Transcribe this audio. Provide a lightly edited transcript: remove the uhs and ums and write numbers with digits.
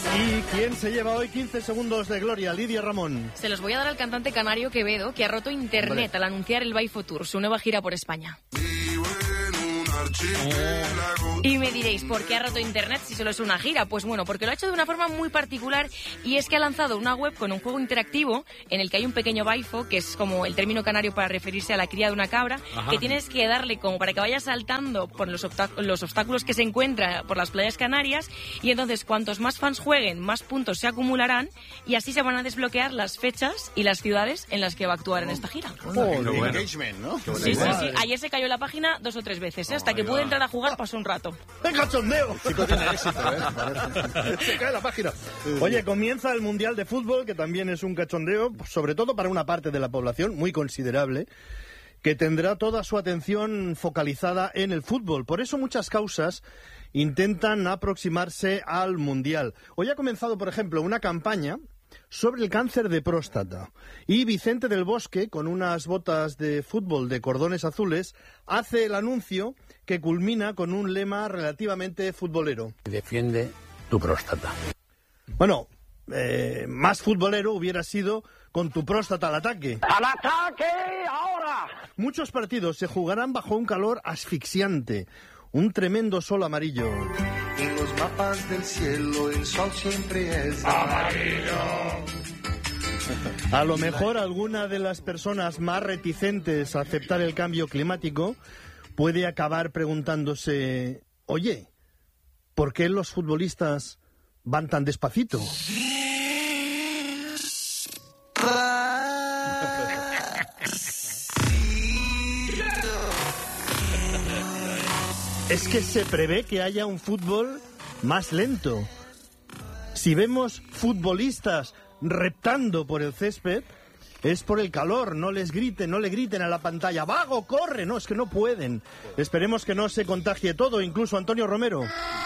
¿Y quién se lleva hoy 15 segundos de gloria? Lidia Ramón. Se los voy a dar al cantante canario Quevedo, que ha roto internet al anunciar el Baifo Tour, su nueva gira por España. Y me diréis, ¿por qué ha roto internet si solo es una gira? Pues bueno, porque lo ha hecho de una forma muy particular, y es que ha lanzado una web con un juego interactivo en el que hay un pequeño baifo, que es como el término canario para referirse a la cría de una cabra. Ajá. Que tienes que darle como para que vaya saltando por los obstáculos que se encuentra por las playas canarias, y entonces cuantos más fans jueguen, más puntos se acumularán, y así se van a desbloquear las fechas y las ciudades en las que va a actuar en esta gira. Engagement, ¿no? Sí. Ayer se cayó la página 2 o 3 veces, hasta que pude entrar a jugar pasó un rato. ¡El cachondeo! Chico tiene éxito, Se cae la página. Oye, comienza el Mundial de Fútbol, que también es un cachondeo, sobre todo para una parte de la población muy considerable, que tendrá toda su atención focalizada en el fútbol. Por eso muchas causas intentan aproximarse al Mundial. Hoy ha comenzado, por ejemplo, una campaña sobre el cáncer de próstata. Y Vicente del Bosque, con unas botas de fútbol de cordones azules, hace el anuncio que culmina con un lema relativamente futbolero. Defiende tu próstata. Bueno, más futbolero hubiera sido con tu próstata al ataque. ¡Al ataque ahora! Muchos partidos se jugarán bajo un calor asfixiante, un tremendo sol amarillo. En los mapas del cielo el sol siempre es amarillo. A lo mejor alguna de las personas más reticentes a aceptar el cambio climático puede acabar preguntándose, oye, ¿por qué los futbolistas van tan despacito? Es que se prevé que haya un fútbol más lento. Si vemos futbolistas reptando por el césped, es por el calor. No les griten, no le griten a la pantalla, ¡vago, corre! No, es que no pueden. Esperemos que no se contagie todo, incluso Antonio Romero.